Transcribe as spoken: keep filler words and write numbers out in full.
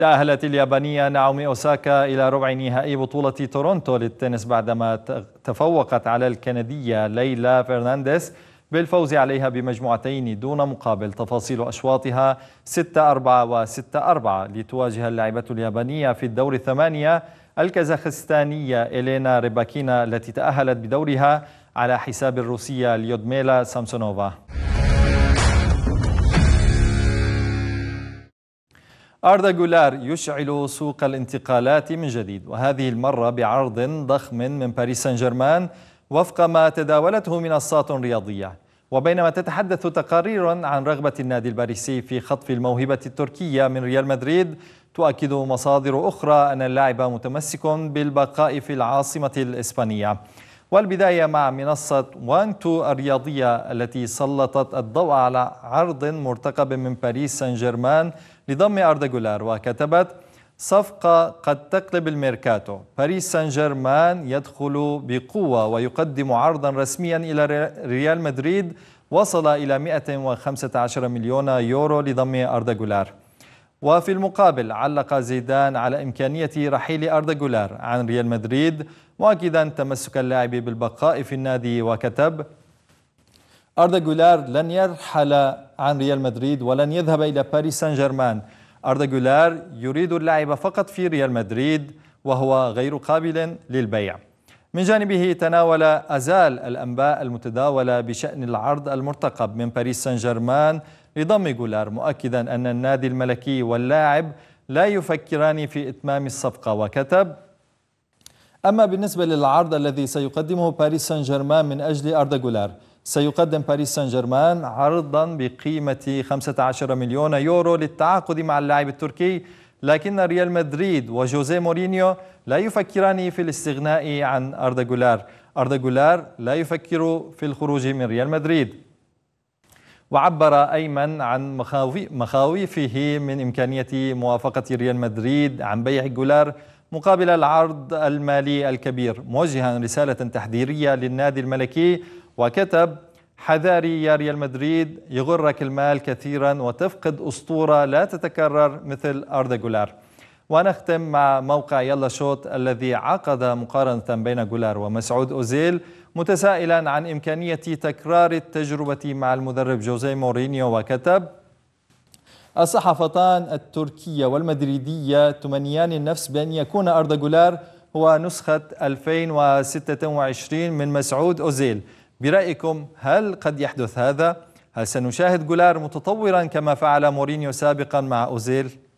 تأهلت اليابانية ناومي أوساكا إلى ربع نهائي بطولة تورونتو للتنس بعدما تفوقت على الكندية ليلى فرنانديز بالفوز عليها بمجموعتين دون مقابل. تفاصيل أشواطها ستة أربعة وستة أربعة لتواجه اللاعبة اليابانية في الدور الثمانية الكازاخستانية إلينا ريباكينا التي تأهلت بدورها على حساب الروسية ليودميلا سامسونوفا. أردا جولار يشعل سوق الانتقالات من جديد، وهذه المرة بعرض ضخم من باريس سان جيرمان وفق ما تداولته منصات رياضية. وبينما تتحدث تقارير عن رغبة النادي الباريسي في خطف الموهبة التركية من ريال مدريد، تؤكد مصادر أخرى أن اللاعب متمسك بالبقاء في العاصمة الإسبانية. والبداية مع منصة وان تو الرياضية التي سلطت الضوء على عرض مرتقب من باريس سان جيرمان لضم أردا جولار، وكتبت: صفقة قد تقلب الميركاتو، باريس سان جيرمان يدخل بقوة ويقدم عرضا رسميا إلى ريال مدريد وصل إلى مئة وخمسة عشر مليون يورو لضم أردا جولار. وفي المقابل علق زيدان على إمكانية رحيل أردا جولار عن ريال مدريد، مؤكدا تمسك اللاعب بالبقاء في النادي، وكتب: أردا جولار لن يرحل عن ريال مدريد ولن يذهب إلى باريس سان جيرمان. أردا جولار يريد اللعب فقط في ريال مدريد وهو غير قابل للبيع. من جانبه تناول أزال الأنباء المتداولة بشأن العرض المرتقب من باريس سان جيرمان لضم جولار، مؤكدا أن النادي الملكي واللاعب لا يفكران في إتمام الصفقة، وكتب: أما بالنسبة للعرض الذي سيقدمه باريس سان جيرمان من أجل أردا جولار، سيقدم باريس سان جيرمان عرضا بقيمة خمسة عشر مليون يورو للتعاقد مع اللاعب التركي، لكن ريال مدريد وجوزيه مورينيو لا يفكران في الاستغناء عن أردا جولار. أردا جولار لا يفكر في الخروج من ريال مدريد. وعبر أيمن عن مخاوفه من إمكانية موافقة ريال مدريد عن بيع جولار مقابل العرض المالي الكبير، موجها رسالة تحذيرية للنادي الملكي، وكتب: حذاري يا ريال مدريد، يغرك المال كثيرا وتفقد أسطورة لا تتكرر مثل أردا جولار. ونختم مع موقع يلا شوت الذي عقد مقارنة بين جولار ومسعود أوزيل، متسائلا عن إمكانية تكرار التجربة مع المدرب جوزيه مورينيو، وكتب: الصحفتان التركية والمدريدية تمنيان النفس بأن يكون أردا جولار هو نسخة ألفين وستة وعشرين من مسعود أوزيل. برأيكم هل قد يحدث هذا؟ هل سنشاهد جولار متطورا كما فعل مورينيو سابقا مع أوزيل؟